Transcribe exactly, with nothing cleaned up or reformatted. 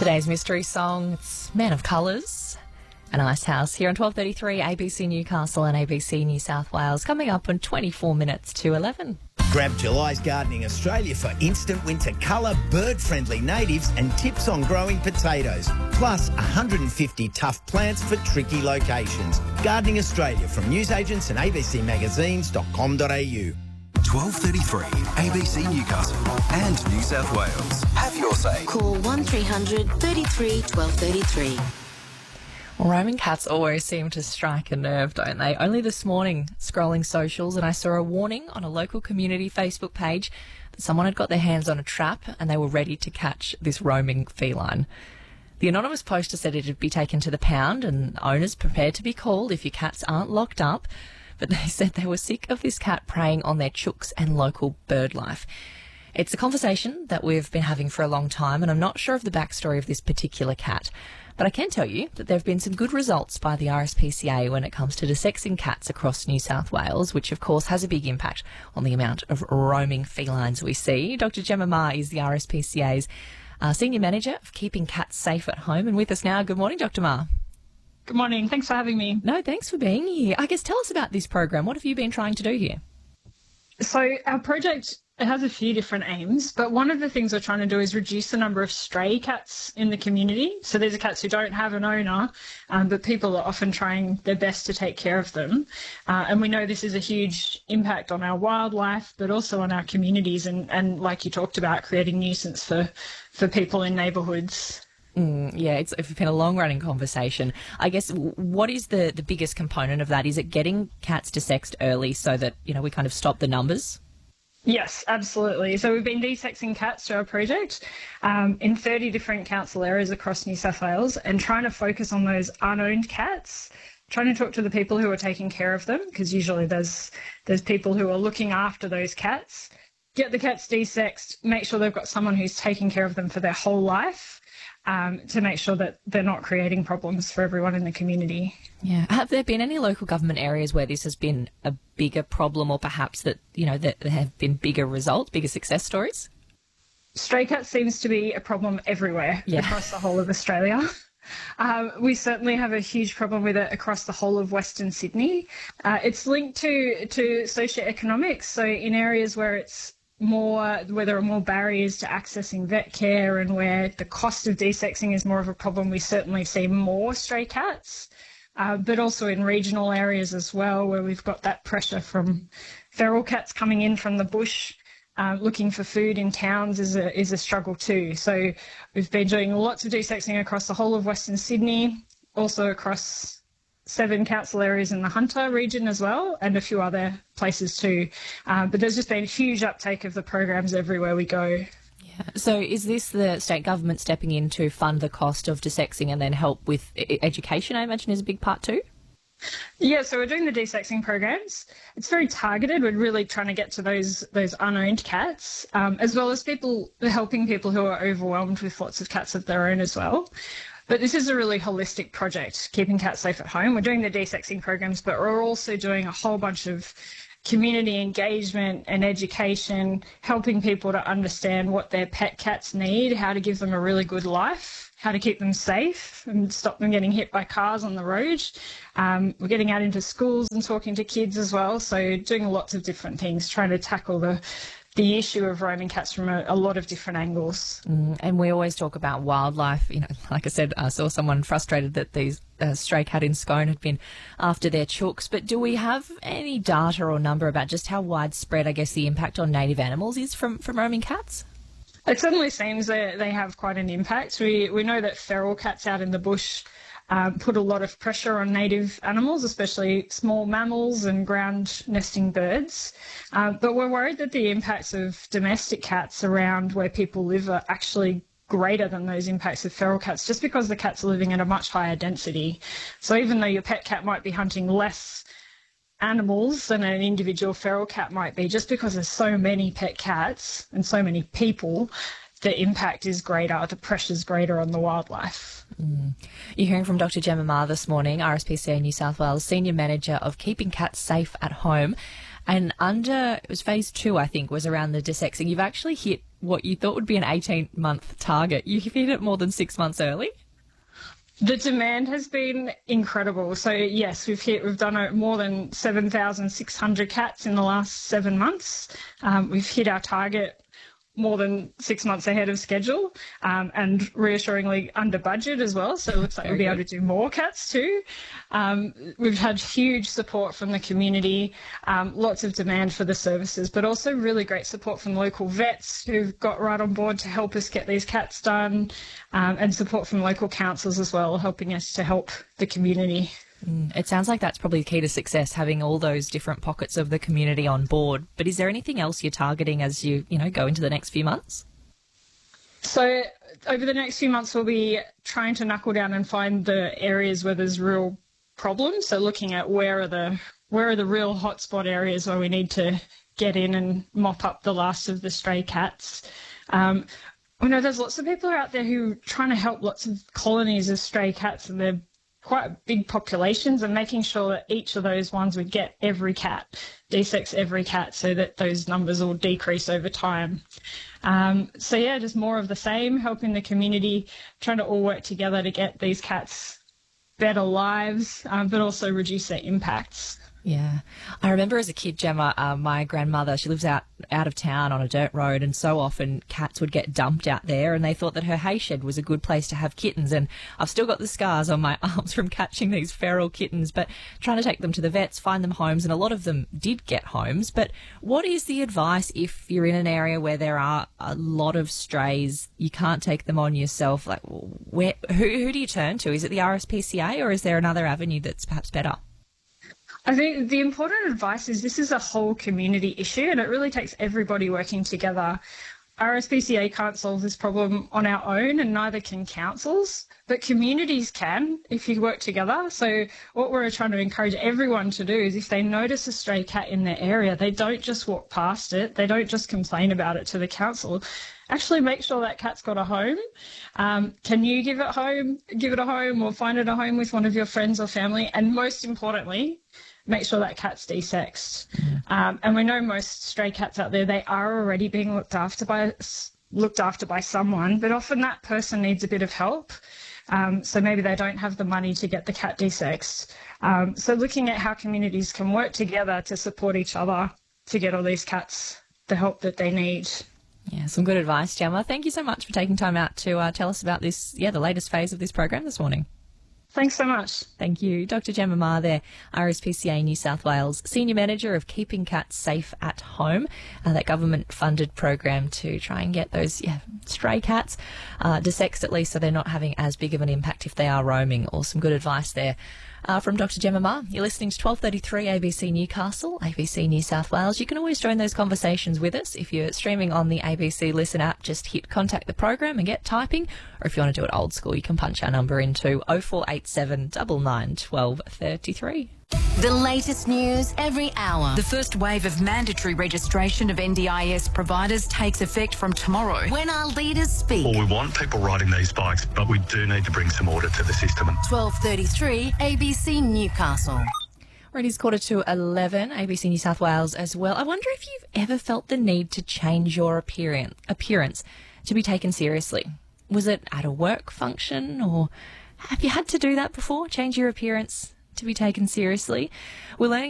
Today's mystery song, it's Man of Colours, An Ice House, here on twelve thirty-three A B C Newcastle and A B C New South Wales, coming up in twenty-four minutes to eleven. Grab July's Gardening Australia for instant winter colour, bird-friendly natives and tips on growing potatoes, plus one hundred fifty tough plants for tricky locations. Gardening Australia from newsagents and a b c magazines dot com dot a u. twelve thirty-three A B C Newcastle and New South Wales. Have your say. Call one three hundred thirty-three twelve thirty-three. Well, roaming cats always seem to strike a nerve, don't they? Only this morning, scrolling socials, and I saw a warning on a local community Facebook page that someone had got their hands on a trap and they were ready to catch this roaming feline. The anonymous poster said it'd be taken to the pound and owners prepared to be called if your cats aren't locked up, but they said they were sick of this cat preying on their chooks and local bird life. It's a conversation that we've been having for a long time, and I'm not sure of the backstory of this particular cat. But I can tell you that there have been some good results by the R S P C A when it comes to desexing cats across New South Wales, which of course has a big impact on the amount of roaming felines we see. Doctor Gemma Ma is the R S P C A's uh, Senior Manager of Keeping Cats Safe at Home, and with us now. Good morning, Doctor Ma. Good morning. Thanks for having me. No, thanks for being here. I guess tell us about this program. What have you been trying to do here? So our project, it has a few different aims, but one of the things we're trying to do is reduce the number of stray cats in the community. So these are cats who don't have an owner, um, but people are often trying their best to take care of them. Uh, and we know this is a huge impact on our wildlife, but also on our communities and, and like you talked about, creating nuisance for, for people in neighbourhoods. Mm, yeah, it's, it's been a long-running conversation. I guess what is the, the biggest component of that? Is it getting cats desexed early so that, you know, we kind of stop the numbers? Yes, absolutely. So we've been desexing cats through our project um, in thirty different council areas across New South Wales and trying to focus on those unowned cats, trying to talk to the people who are taking care of them, because usually there's there's people who are looking after those cats, get the cats desexed, make sure they've got someone who's taking care of them for their whole life. Um, to make sure that they're not creating problems for everyone in the community. Yeah. Have there been any local government areas where this has been a bigger problem, or perhaps that, you know, that there have been bigger results, bigger success stories? Stray cats seems to be a problem everywhere yeah. across the whole of Australia. Um, we certainly have a huge problem with it across the whole of Western Sydney. Uh, it's linked to, to socioeconomics, so in areas where it's more, where there are more barriers to accessing vet care and where the cost of desexing is more of a problem, we certainly see more stray cats, uh, but also in regional areas as well, where we've got that pressure from feral cats coming in from the bush, uh, looking for food in towns is a, is a struggle too. So we've been doing lots of desexing across the whole of Western Sydney, also across seven council areas in the Hunter region as well, and a few other places too. Um, but there's just been a huge uptake of the programs everywhere we go. Yeah. So is this the state government stepping in to fund the cost of desexing and then help with education, I imagine, is a big part too? Yeah, so we're doing the desexing programs. It's very targeted. We're really trying to get to those those unowned cats, um, as well as people helping people who are overwhelmed with lots of cats of their own as well. But this is a really holistic project, keeping cats safe at home. We're doing the desexing programs, but we're also doing a whole bunch of community engagement and education, helping people to understand what their pet cats need, how to give them a really good life, how to keep them safe and stop them getting hit by cars on the road. Um, we're getting out into schools and talking to kids as well, so doing lots of different things, trying to tackle the the issue of roaming cats from a, a lot of different angles. Mm, and we always talk about wildlife. You know, like I said, I saw someone frustrated that these uh, stray cat in Scone had been after their chooks. But do we have any data or number about just how widespread, I guess, the impact on native animals is from, from roaming cats? It certainly seems that they have quite an impact. We, we know that feral cats out in the bush Um, put a lot of pressure on native animals, especially small mammals and ground nesting birds. Uh, but we're worried that the impacts of domestic cats around where people live are actually greater than those impacts of feral cats, just because the cats are living at a much higher density. So even though your pet cat might be hunting less animals than an individual feral cat might be, just because there's so many pet cats and so many people, the impact is greater, the pressure's greater on the wildlife. Mm. You're hearing from Doctor Gemma Ma this morning, R S P C A New South Wales Senior Manager of Keeping Cats Safe at Home. And under, it was phase two, I think, was around the desexing. You've actually hit what you thought would be an eighteen-month target. You've hit it more than six months early. The demand has been incredible. So yes, we've hit, we've done more than seven thousand six hundred cats in the last seven months. Um, we've hit our target more than six months ahead of schedule, um, and reassuringly under budget as well. So it looks like we'll be able to do more cats too. Um, we've had huge support from the community, um, lots of demand for the services, but also really great support from local vets who've got right on board to help us get these cats done, um, and support from local councils as well, helping us to help the community. Mm, it sounds like that's probably the key to success, having all those different pockets of the community on board. But is there anything else you're targeting as you, you know, go into the next few months? So over the next few months, we'll be trying to knuckle down and find the areas where there's real problems. So looking at where are the where are the real hotspot areas where we need to get in and mop up the last of the stray cats. Um, we know there's lots of people out there who are trying to help lots of colonies of stray cats, and they're quite big populations, and making sure that each of those ones would get every cat, desex every cat, so that those numbers will decrease over time. Um, so yeah, just more of the same, helping the community, trying to all work together to get these cats better lives, um, but also reduce their impacts. Yeah. I remember as a kid, Gemma, uh, my grandmother, she lives out, out of town on a dirt road, and so often cats would get dumped out there, and they thought that her hay shed was a good place to have kittens. And I've still got the scars on my arms from catching these feral kittens, but trying to take them to the vets, find them homes, and a lot of them did get homes. But what is the advice if you're in an area where there are a lot of strays, you can't take them on yourself? Like, where, who, who do you turn to? Is it the R S P C A, or is there another avenue that's perhaps better? I think the important advice is this is a whole community issue, and it really takes everybody working together. R S P C A can't solve this problem on our own, and neither can councils, but communities can if you work together. So what we're trying to encourage everyone to do is if they notice a stray cat in their area, they don't just walk past it, they don't just complain about it to the council. Actually make sure that cat's got a home. Um, can you give it home, give it a home, or find it a home with one of your friends or family? And most importantly, make sure that cat's desexed. Mm-hmm. Um, and we know most stray cats out there, they are already being looked after by looked after by someone, but often that person needs a bit of help. Um, so maybe they don't have the money to get the cat desexed. Um, so looking at how communities can work together to support each other to get all these cats the help that they need. Yeah, some good advice, Gemma. Thank you so much for taking time out to uh, tell us about this, yeah, the latest phase of this program this morning. Thanks so much. Thank you. Doctor Gemma Maher there, R S P C A New South Wales Senior Manager of Keeping Cats Safe at Home, uh, that government-funded program to try and get those yeah, stray cats uh, desexed, at least, so they're not having as big of an impact if they are roaming. Or some good advice there uh, from Doctor Gemma Maher. You're listening to twelve thirty-three A B C Newcastle, A B C New South Wales. You can always join those conversations with us. If you're streaming on the A B C Listen app, just hit contact the program and get typing. Or if you want to do it old school, you can punch our number into oh four eight seven nine nine one two three three. The latest news every hour. The first wave of mandatory registration of N D I S providers takes effect from tomorrow. When our leaders speak. Well, we want people riding these bikes, but we do need to bring some order to the system. twelve thirty-three A B C Newcastle. Right, it's quarter to eleven, A B C New South Wales as well. I wonder if you've ever felt the need to change your appearance, appearance to be taken seriously. Was it at a work function, or have you had to do that before? Change your appearance to be taken seriously? We're learning